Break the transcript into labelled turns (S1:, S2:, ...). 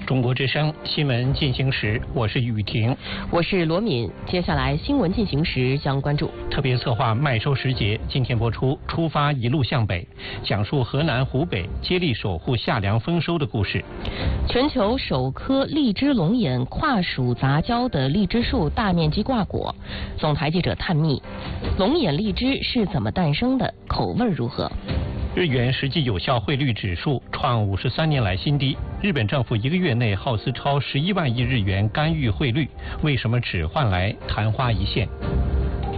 S1: 中国之声新闻进行时，我是雨婷，
S2: 我是罗敏。接下来新闻进行时将关注
S1: 特别策划麦收时节，今天播出出发一路向北，讲述河南、湖北接力守护夏粮丰收的故事。
S2: 全球首棵荔枝龙眼跨属杂交的荔枝树大面积挂果，总台记者探秘龙眼荔枝是怎么诞生的，口味如何？
S1: 日元实际有效汇率指数创53年来新低。日本政府1个月内耗资超11万亿日元干预汇率，为什么只换来昙花一现？